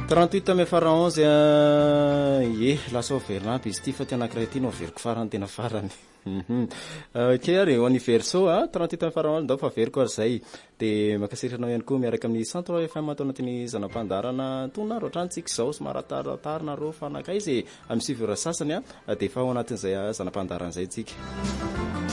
38 me fara 11 lasa overnamp izy ty fa ty anankiray ty no averiko farany tena farany ok ary anniverso 38 me fara 11 ndao fa veriko ary zay de makasitrana ihany koa miaraka amin'ny centre FM atao anatin'ny zanam-pandarana tonaro atrantsika zao sy marataratarina nareo fanakaizy amin'ny 7 heures sasany de fa ao anatin'izay zanam-pandarana zay tsika